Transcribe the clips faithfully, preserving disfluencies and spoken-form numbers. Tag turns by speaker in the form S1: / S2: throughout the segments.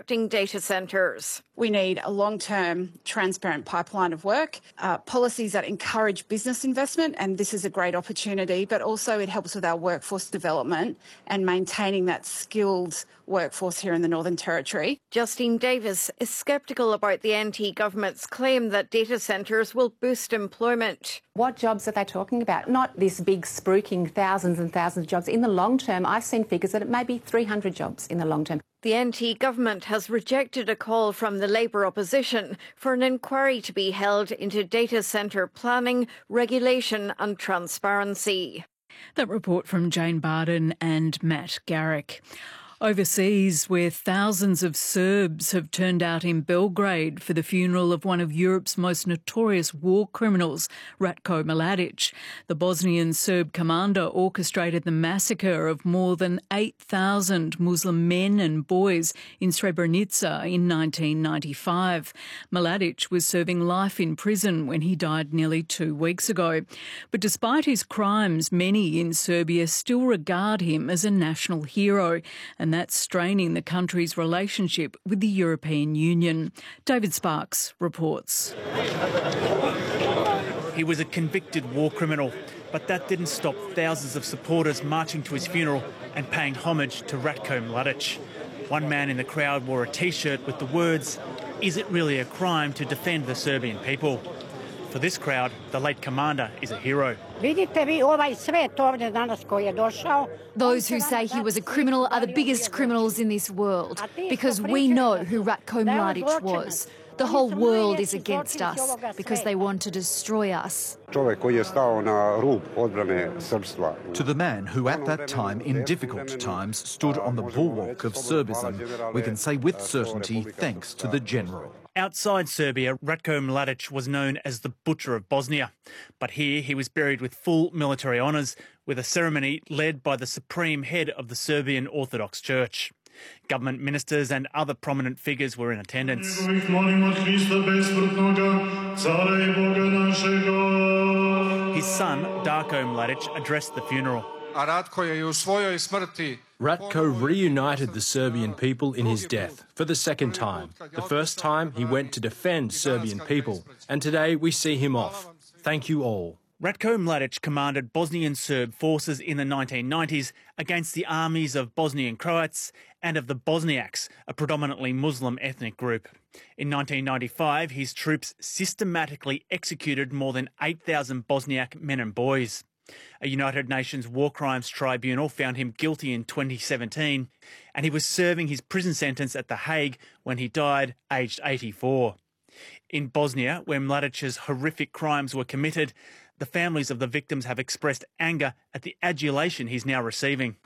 S1: constructing data centres.
S2: We need a long-term, transparent pipeline of work, uh, policies that encourage business investment, and this is a great opportunity, but also it helps with our workforce development and maintaining that skilled workforce here in the Northern Territory.
S1: Justine Davis is sceptical about the N T government's claim that data centres will boost employment.
S3: What jobs are they talking about? Not this big spruiking thousands and thousands of jobs. In the long term, I've seen figures that it may be three hundred jobs in the long term.
S1: The N T government has rejected a call from the Labor opposition for an inquiry to be held into data centre planning, regulation and transparency.
S4: That report from Jane Barden and Matt Garrick. Overseas, where thousands of Serbs have turned out in Belgrade for the funeral of one of Europe's most notorious war criminals, Ratko Mladic. The Bosnian Serb commander orchestrated the massacre of more than eight thousand Muslim men and boys in Srebrenica in nineteen ninety-five. Mladic was serving life in prison when he died nearly two weeks ago. But despite his crimes, many in Serbia still regard him as a national hero, and that's straining the country's relationship with the European Union. David Sparks reports.
S5: He was a convicted war criminal, but that didn't stop thousands of supporters marching to his funeral and paying homage to Ratko Mladic. One man in the crowd wore a T-shirt with the words, "Is it really a crime to defend the Serbian people?" For this crowd, the late commander is a hero.
S6: Those who say he was a criminal are the biggest criminals in this world, because we know who Ratko Mladic was. The whole world is against us because they want to destroy us.
S7: To the man who at that time, in difficult times, stood on the bulwark of Serbism, we can say with certainty thanks to the general.
S5: Outside Serbia, Ratko Mladic was known as the Butcher of Bosnia. But here he was buried with full military honours, with a ceremony led by the supreme head of the Serbian Orthodox Church. Government ministers and other prominent figures were in attendance. His son, Darko Mladic, addressed the funeral.
S8: Ratko reunited the Serbian people in his death for the second time. The first time he went to defend Serbian people, and today we see him off. Thank you all.
S5: Ratko Mladic commanded Bosnian Serb forces in the nineteen nineties against the armies of Bosnian Croats and of the Bosniaks, a predominantly Muslim ethnic group. In nineteen ninety-five, his troops systematically executed more than eight thousand Bosniak men and boys. A United Nations War Crimes Tribunal found him guilty in twenty seventeen, and he was serving his prison sentence at The Hague when he died, aged eighty-four. In Bosnia, where Mladic's horrific crimes were committed, the families of the victims have expressed anger at the adulation he's now receiving.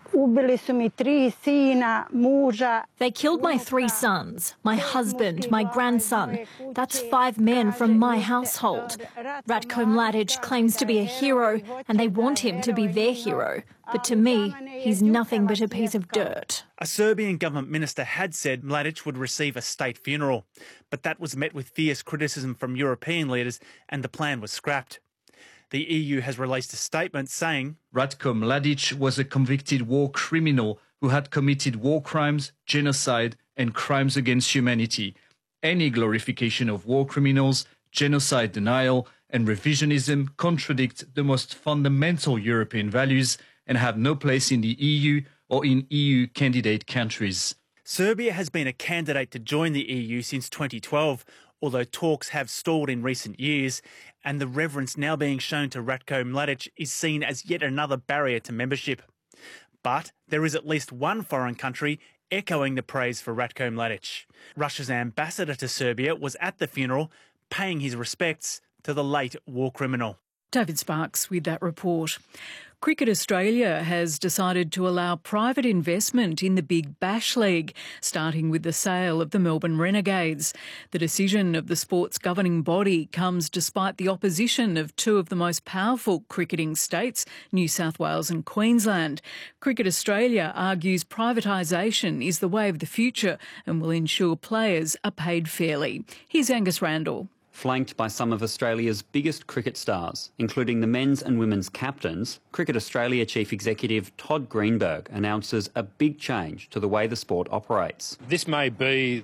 S6: They killed my three sons, my husband, my grandson. That's five men from my household. Ratko Mladic claims to be a hero, and they want him to be their hero. But to me, he's nothing but a piece of dirt.
S5: A Serbian government minister had said Mladic would receive a state funeral, but that was met with fierce criticism from European leaders, and the plan was scrapped. The E U has released a statement saying,
S9: Ratko Mladic was a convicted war criminal who had committed war crimes, genocide and crimes against humanity. Any glorification of war criminals, genocide denial and revisionism contradict the most fundamental European values and have no place in the E U or in E U candidate countries.
S5: Serbia has been a candidate to join the E U since twenty twelve, although talks have stalled in recent years, and the reverence now being shown to Ratko Mladic is seen as yet another barrier to membership. But there is at least one foreign country echoing the praise for Ratko Mladic. Russia's ambassador to Serbia was at the funeral, paying his respects to the late war criminal.
S4: David Sparks with that report. Cricket Australia has decided to allow private investment in the Big Bash League, starting with the sale of the Melbourne Renegades. The decision of the sport's governing body comes despite the opposition of two of the most powerful cricketing states, New South Wales and Queensland. Cricket Australia argues privatisation is the way of the future and will ensure players are paid fairly. Here's Angus Randall.
S10: Flanked by some of Australia's biggest cricket stars, including the men's and women's captains, Cricket Australia Chief Executive Todd Greenberg announces a big change to the way the sport operates.
S11: This may be